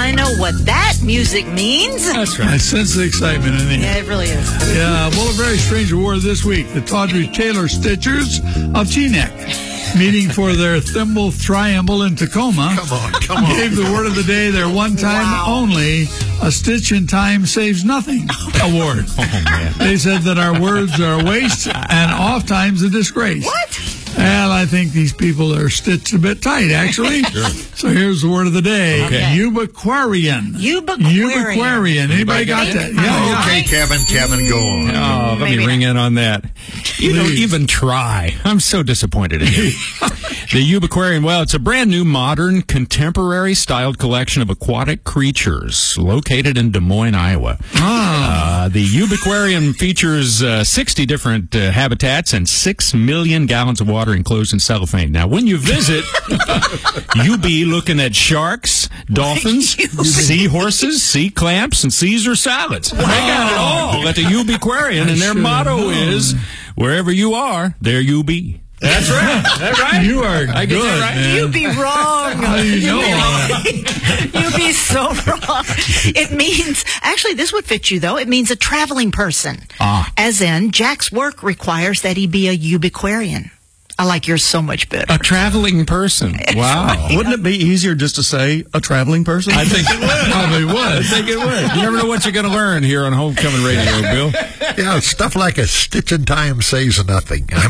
want to know what that music means? That's right. I sense the excitement in the Yeah, air. it really is. Yeah, well, a very strange award this week. The Tawdry Taylor Stitchers of Teaneck, meeting for their Thimble Triumble in Tacoma, Come on. gave the word of the day their one-time only A Stitch in Time Saves Nothing award. They said that our words are a waste and oft times a disgrace. What? Well, I think these people are stitched a bit tight, actually. So here's the word of the day. Okay. Ubiquarian. Ubiquarian. Anybody got that? Yeah. Okay, Kevin, go on. Oh, let me Maybe ring in on that. You don't even try. I'm so disappointed in you. The Ubiquarian, well, it's a brand new, modern, contemporary styled collection of aquatic creatures located in Des Moines, Iowa. The Ubiquarian features 60 different habitats and 6 million gallons of water enclosed in cellophane. Now, when you visit, you'll be looking at sharks, dolphins, seahorses, sea clamps, and Caesar salads. They got it all at the Ubiquarian, and their motto is, wherever you are, there you be. That's right. That's right. You are I get good, that right. man. You be wrong. How do you know all that? You be so wrong. It means, actually, this would fit you, though. It means a traveling person. As in, Jack's work requires that he be a Ubiquarian. I like yours so much better. A traveling person. Wow. Wouldn't it be easier just to say a traveling person? I think it would. Probably would. I think it would. You never know what you're going to learn here on Homecoming Radio, Bill. Yeah, stuff like a stitch in time saves nothing. I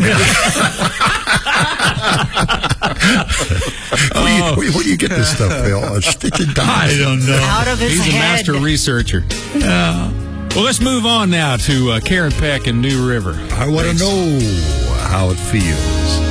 mean, where do you get this stuff, Phil? A stitch in time. I don't know. Out of his He's a head. master researcher. Well, let's move on now to Karen Peck in New River. I want to know how it feels